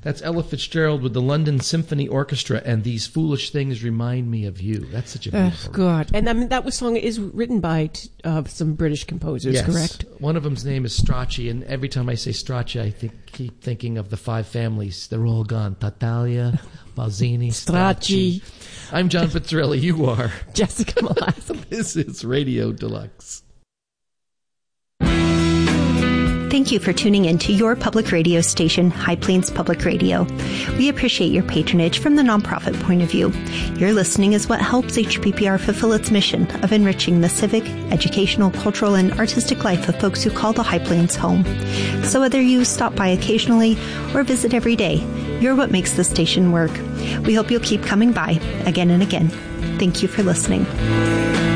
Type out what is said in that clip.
That's Ella Fitzgerald with the London Symphony Orchestra and These Foolish Things Remind Me of You. That's such a beautiful God. And I mean, that song is written by some British composers, yes. correct? One of them's name is Strachey, and every time I say Strachey, I keep thinking of the five families. They're all gone. Tartaglia, Balzini, Strachey. I'm John Pizzarelli. You are Jessica Molass. This is Radio Deluxe. Thank you for tuning in to your public radio station, High Plains Public Radio. We appreciate your patronage from the nonprofit point of view. Your listening is what helps HPPR fulfill its mission of enriching the civic, educational, cultural, and artistic life of folks who call the High Plains home. So whether you stop by occasionally or visit every day, you're what makes the station work. We hope you'll keep coming by again and again. Thank you for listening.